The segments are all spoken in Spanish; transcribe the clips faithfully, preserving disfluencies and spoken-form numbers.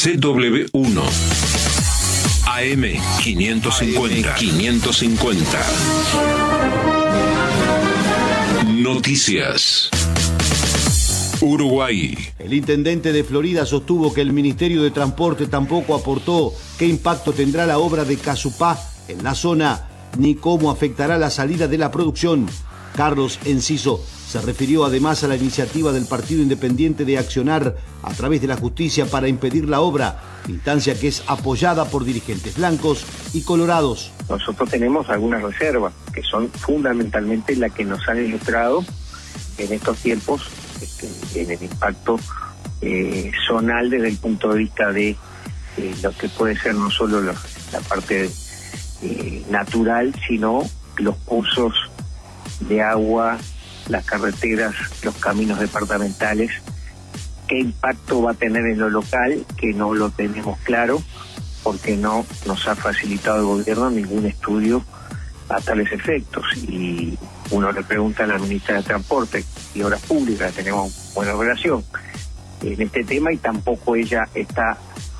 C W uno. A M quinientos cincuenta. quinientos cincuenta. Noticias. Uruguay. El intendente de Florida sostuvo que el Ministerio de Transporte tampoco aportó qué impacto tendrá la obra de Casupá en la zona, ni cómo afectará la salida de la producción. Carlos Enciso se refirió además a la iniciativa del Partido Independiente de accionar a través de la justicia para impedir la obra, instancia que es apoyada por dirigentes blancos y colorados. Nosotros tenemos algunas reservas, que son fundamentalmente las que nos han ilustrado en estos tiempos, este, en el impacto eh, zonal desde el punto de vista de eh, lo que puede ser no solo lo, la parte eh, natural, sino los cursos de agua, las carreteras, los caminos departamentales. ¿Qué impacto va a tener en lo local? Que no lo tenemos claro, porque no nos ha facilitado el gobierno ningún estudio a tales efectos. Y uno le pregunta a la ministra de Transporte y Obras Públicas, tenemos buena relación en este tema, y tampoco ella está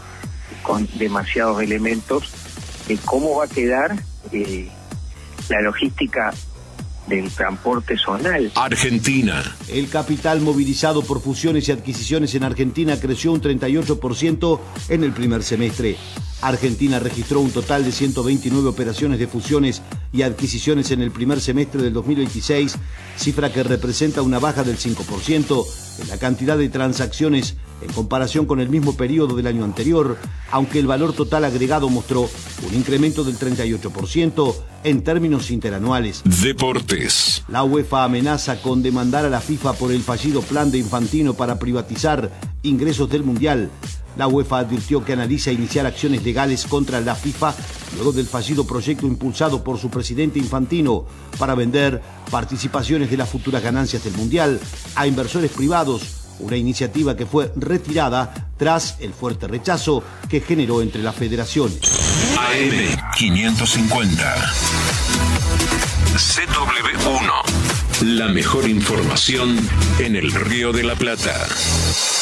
con demasiados elementos de cómo va a quedar eh, la logística del transporte zonal. Argentina. El capital movilizado por fusiones y adquisiciones en Argentina creció un treinta y ocho por ciento en el primer semestre. Argentina registró un total de ciento veintinueve operaciones de fusiones y adquisiciones en el primer semestre del dos mil veintiséis, cifra que representa una baja del cinco por ciento en la cantidad de transacciones en comparación con el mismo periodo del año anterior, aunque el valor total agregado mostró un incremento del treinta y ocho por ciento en términos interanuales. Deportes. La UEFA amenaza con demandar a la FIFA por el fallido plan de Infantino para privatizar ingresos del Mundial. La UEFA advirtió que analiza iniciar acciones legales contra la FIFA luego del fallido proyecto impulsado por su presidente Infantino para vender participaciones de las futuras ganancias del Mundial a inversores privados, una iniciativa que fue retirada tras el fuerte rechazo que generó entre las federaciones. A M quinientos cincuenta. C W uno. La mejor información en el Río de la Plata.